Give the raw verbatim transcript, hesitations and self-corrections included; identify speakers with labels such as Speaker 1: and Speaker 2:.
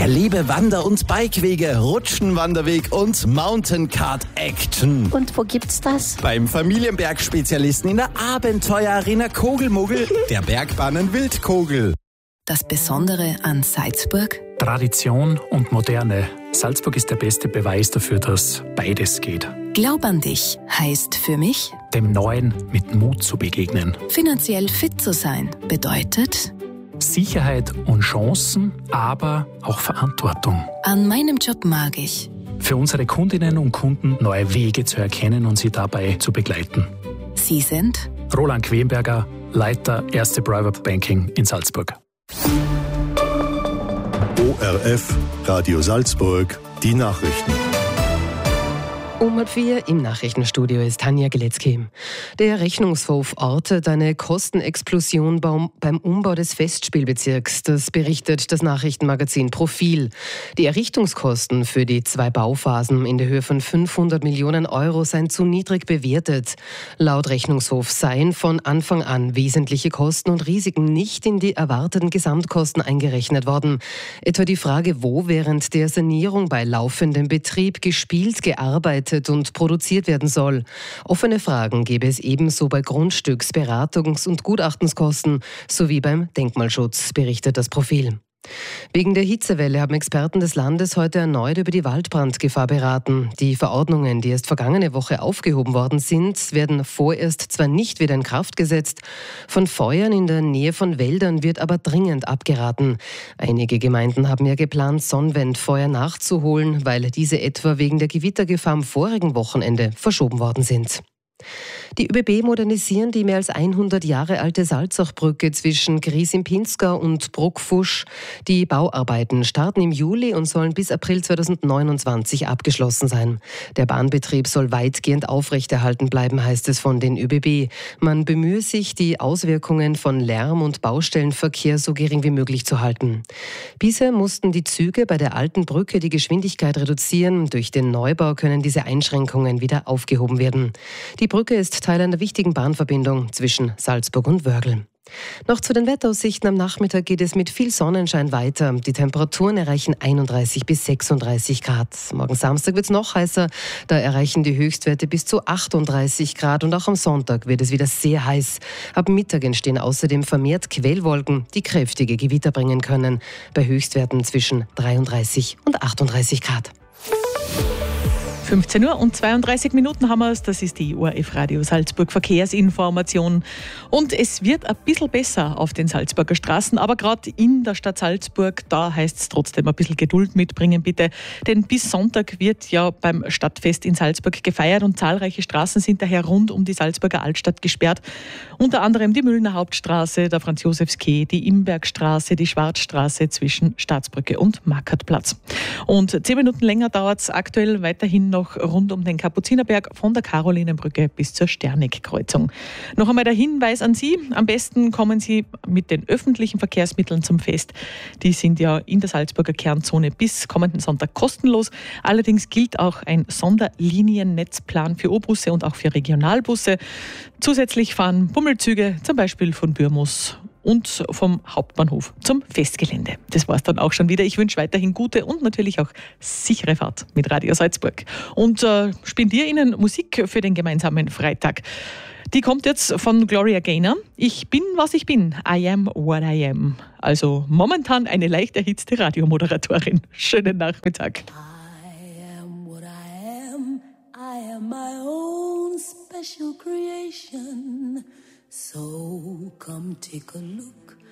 Speaker 1: Erlebe Wander- und Bikewege, Rutschenwanderweg und Mountain-Kart-Action.
Speaker 2: Und wo gibt's das?
Speaker 1: Beim Familienbergspezialisten in der Abenteuerarena Kogelmuggel, der Bergbahnen Wildkogel.
Speaker 3: Das Besondere an Salzburg?
Speaker 4: Tradition und Moderne. Salzburg ist der beste Beweis dafür, dass beides geht.
Speaker 3: Glaub an dich heißt für mich,
Speaker 4: dem Neuen mit Mut zu begegnen.
Speaker 3: finanziell fit zu sein bedeutet
Speaker 4: Sicherheit und Chancen, aber auch Verantwortung.
Speaker 3: An meinem Job mag ich
Speaker 4: Für unsere Kundinnen und Kunden neue Wege zu erkennen und sie dabei zu begleiten.
Speaker 3: Sie sind
Speaker 4: Roland Quenberger, Leiter Erste Private Banking in Salzburg.
Speaker 5: O R F, Radio Salzburg, die Nachrichten.
Speaker 6: Um halb vier im Nachrichtenstudio ist Tanja Geletzky. Der Rechnungshof ortet eine Kostenexplosion beim Umbau des Festspielbezirks. Das berichtet das Nachrichtenmagazin Profil. Die Errichtungskosten für die zwei Bauphasen in der Höhe von fünfhundert Millionen Euro seien zu niedrig bewertet. Laut Rechnungshof seien von Anfang an wesentliche Kosten und Risiken nicht in die erwarteten Gesamtkosten eingerechnet worden. Etwa die Frage, wo während der Sanierung bei laufendem Betrieb gespielt, gearbeitet und produziert werden soll. Offene Fragen gäbe es ebenso bei Grundstücks-, Beratungs- und Gutachtenskosten sowie beim Denkmalschutz, berichtet das Profil. Wegen der Hitzewelle haben Experten des Landes heute erneut über die Waldbrandgefahr beraten. Die Verordnungen, die erst vergangene Woche aufgehoben worden sind, werden vorerst zwar nicht wieder in Kraft gesetzt. Von Feuern in der Nähe von Wäldern wird aber dringend abgeraten. Einige Gemeinden haben ja geplant, Sonnenwendfeuer nachzuholen, weil diese etwa wegen der Gewittergefahr am vorigen Wochenende verschoben worden sind. Die ÖBB modernisieren die mehr als hundert Jahre alte Salzachbrücke zwischen Gries im Pinzgau und Bruckfusch. Die Bauarbeiten starten im Juli und sollen bis April zweitausendneunundzwanzig abgeschlossen sein. Der Bahnbetrieb soll weitgehend aufrechterhalten bleiben, heißt es von den ÖBB. Man bemühe sich, die Auswirkungen von Lärm- und Baustellenverkehr so gering wie möglich zu halten. Bisher mussten die Züge bei der alten Brücke die Geschwindigkeit reduzieren. Durch den Neubau können diese Einschränkungen wieder aufgehoben werden. Die Brücke ist Teil einer wichtigen Bahnverbindung zwischen Salzburg und Wörgl. Noch zu den Wetteraussichten. Am Nachmittag geht es mit viel Sonnenschein weiter. Die Temperaturen erreichen einunddreißig bis sechsunddreißig Grad. Morgen Samstag wird es noch heißer. Da erreichen die Höchstwerte bis zu achtunddreißig Grad. Und auch am Sonntag wird es wieder sehr heiß. Ab Mittag entstehen außerdem vermehrt Quellwolken, die kräftige Gewitter bringen können. Bei Höchstwerten zwischen dreiunddreißig und achtunddreißig Grad.
Speaker 7: fünfzehn Uhr und zweiunddreißig Minuten haben wir es. Das ist die O R F Radio Salzburg Verkehrsinformation. Und es wird ein bisschen besser auf den Salzburger Straßen, aber gerade in der Stadt Salzburg, da heißt es trotzdem ein bisschen Geduld mitbringen, bitte. Denn bis Sonntag wird ja beim Stadtfest in Salzburg gefeiert und zahlreiche Straßen sind daher rund um die Salzburger Altstadt gesperrt. Unter anderem die Müllner Hauptstraße, der Franz-Josefs-Quai, die Imbergstraße, die Schwarzstraße zwischen Staatsbrücke und Markertplatz. Und zehn Minuten länger dauert es aktuell weiterhin noch rund um den Kapuzinerberg von der Karolinenbrücke bis zur Sternig-Kreuzung. Noch einmal der Hinweis an Sie, am besten kommen Sie mit den öffentlichen Verkehrsmitteln zum Fest. Die sind ja in der Salzburger Kernzone bis kommenden Sonntag kostenlos. Allerdings gilt auch ein Sonderliniennetzplan für O-Busse und auch für Regionalbusse. Zusätzlich fahren Bummelzüge, zum Beispiel von Bürmus und vom Hauptbahnhof zum Festgelände. Das war's dann auch schon wieder. Ich wünsche weiterhin gute und natürlich auch sichere Fahrt mit Radio Salzburg. Und äh, spendiere Ihnen Musik für den gemeinsamen Freitag. Die kommt jetzt von Gloria Gaynor. Ich bin, was ich bin. I am what I am. Also momentan eine leicht erhitzte Radiomoderatorin. Schönen Nachmittag.
Speaker 8: I am what I am. I am my own special creation. So come take a look